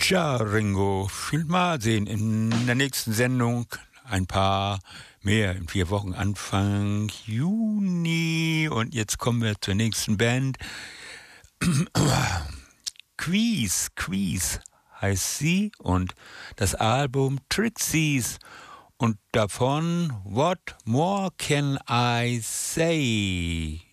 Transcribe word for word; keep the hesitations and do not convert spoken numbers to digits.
Tja, Ringo, viel mal sehen. In der nächsten Sendung ein paar mehr, in vier Wochen Anfang Juni. Und jetzt kommen wir zur nächsten Band. Quiz, Quiz heißt sie und das Album Trixies und davon What More Can I Say?